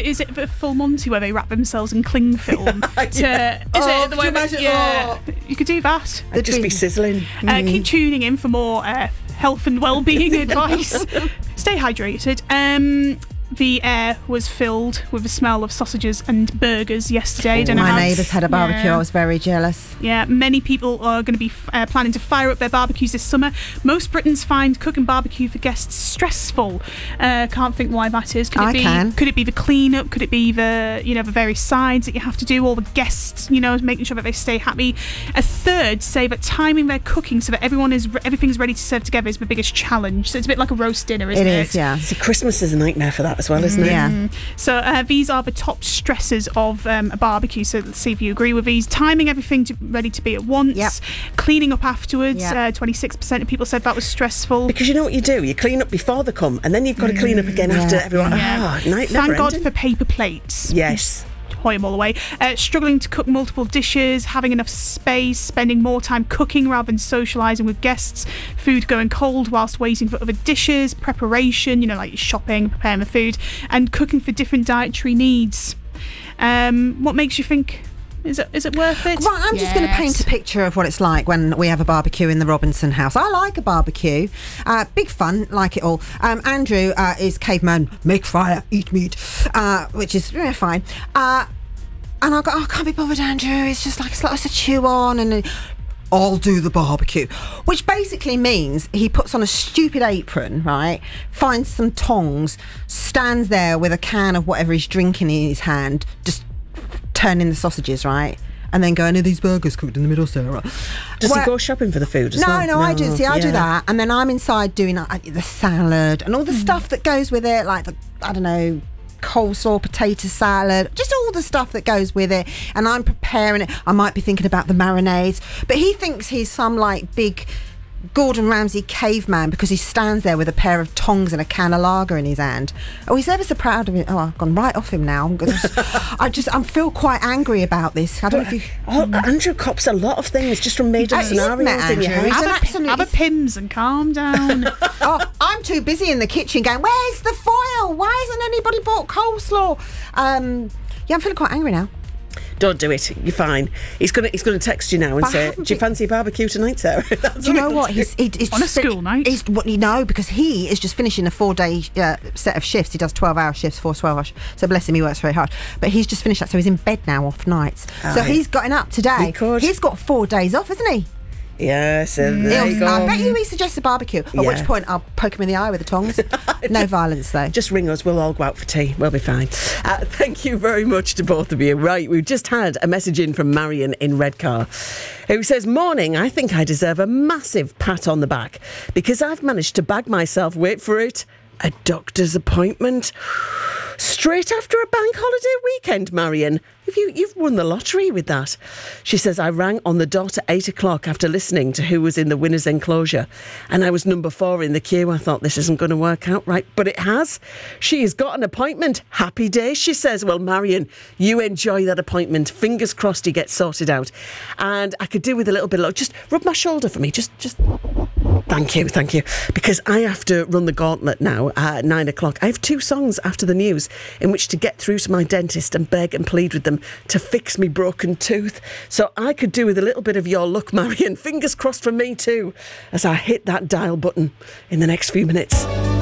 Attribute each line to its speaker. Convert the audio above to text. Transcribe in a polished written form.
Speaker 1: is it the Full Monty where they wrap themselves in cling film? You could do that.
Speaker 2: They'd just be sizzling.
Speaker 1: Keep tuning in for more health and well-being advice. Stay hydrated. The air was filled with the smell of sausages and burgers yesterday.
Speaker 3: My neighbours had a barbecue. I was very jealous.
Speaker 1: Yeah, many people are going to be planning to fire up their barbecues this summer. Most Britons find cooking barbecue for guests stressful. Can't think why that is. Could it be the clean-up? Could it be the the various sides that you have to do? All the guests, making sure that they stay happy. A third say that timing their cooking so that everything's ready to serve together is the biggest challenge. So it's a bit like a roast dinner, isn't it?
Speaker 3: It is, yeah.
Speaker 2: See, Christmas is a nightmare for that as well, isn't it?
Speaker 3: Yeah.
Speaker 1: So these are the top stresses of a barbecue. So let's see if you agree with these. Timing everything ready to be at once.
Speaker 3: Yep.
Speaker 1: Cleaning up afterwards.
Speaker 3: Yep.
Speaker 1: 26% of people said that was stressful.
Speaker 2: Because you know what you do? You clean up before they come, and then you've got to clean up again after everyone.
Speaker 1: Thank God for paper plates.
Speaker 2: Yes.
Speaker 1: Hoy them all away. Struggling to cook multiple dishes, having enough space, spending more time cooking rather than socialising with guests, food going cold whilst waiting for other dishes, preparation, like shopping, preparing the food, and cooking for different dietary needs. What makes you think? Is it worth it?
Speaker 3: Right, I'm just going to paint a picture of what it's like when we have a barbecue in the Robinson house. I like a barbecue. Big fun, like it all. Andrew is caveman, make fire, eat meat, which is fine. And I go, I can't be bothered, Andrew. It's just like it's a chew on and I'll do the barbecue. Which basically means he puts on a stupid apron, right? Finds some tongs, stands there with a can of whatever he's drinking in his hand, just turning the sausages, right? And then going, are these burgers cooked in the middle, Sarah?
Speaker 2: Does he go shopping for the food as well?
Speaker 3: No, I do. See, I do that. And then I'm inside doing the salad and all the stuff that goes with it, like coleslaw, potato salad, just all the stuff that goes with it. And I'm preparing it. I might be thinking about the marinades. But he thinks he's some big Gordon Ramsay caveman because he stands there with a pair of tongs and a can of lager in his hand. Oh, he's ever so proud of it. Oh, I've gone right off him now. I feel quite angry about this. I don't know if you...
Speaker 2: Andrew cops a lot of things just from made-up scenarios in your house.
Speaker 1: Have a Pimm's and calm down.
Speaker 3: I'm too busy in the kitchen going, where's the foil? Why hasn't anybody bought coleslaw? I'm feeling quite angry now.
Speaker 2: Don't do it. You're fine. He's going to text you now and say, "Do you fancy a barbecue tonight, Sarah?"
Speaker 1: Do you know what? He's on a school night.
Speaker 3: Because he is just finishing a 4-day set of shifts. He does 12-hour shifts, 4 12-hour shifts. So bless him, he works very hard. But he's just finished that, so he's in bed now off nights. So he's gotten up today. He's got 4 days off, hasn't he?
Speaker 2: Yes, and there you go.
Speaker 3: I bet you he suggests a barbecue. At which point I'll poke him in the eye with the tongs. No violence, though.
Speaker 2: Just ring us. We'll all go out for tea. We'll be fine. Thank you very much to both of you. Right, we've just had a message in from Marion in Redcar, who says, "Morning, I think I deserve a massive pat on the back because I've managed to bag myself, wait for it, a doctor's appointment straight after a bank holiday weekend, Marion. You've won the lottery with that." She says, "I rang on the dot at 8 o'clock after listening to who was in the winner's enclosure, and I was number 4 in the queue. I thought this isn't going to work out right, but it has. She has got an appointment. Happy days," she says. Well, Marion, you enjoy that appointment. Fingers crossed you get sorted out. And I could do with a little bit of luck. Just rub my shoulder for me. Just. Thank you. Because I have to run the gauntlet now at 9 o'clock. I have 2 songs after the news in which to get through to my dentist and beg and plead with them to fix me broken tooth. So I could do with a little bit of your luck, Marion. Fingers crossed for me too, as I hit that dial button in the next few minutes.